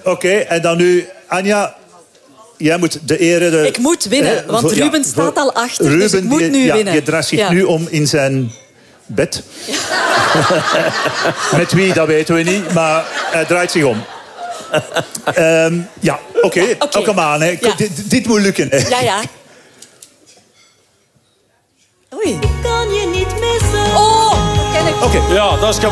Oké, en dan nu, Anja... Jij moet de ere... Ik moet winnen, want Ruben staat al achter, Ruben, dus ik moet nu winnen. Je draait zich nu om in zijn bed. Met wie, dat weten we niet, maar hij draait zich om. Oké. Kom aan. Hè. Ja. Dit moet lukken. Hè. Ja. Oei. Kan je niet missen. Oh, dat ken ik. Oké. Ja, dat is